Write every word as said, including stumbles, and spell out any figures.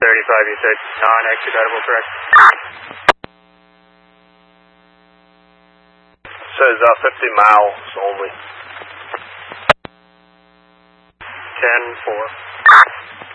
thirty-five, you said non-expeditable, correct? Says uh, fifty miles only. ten four.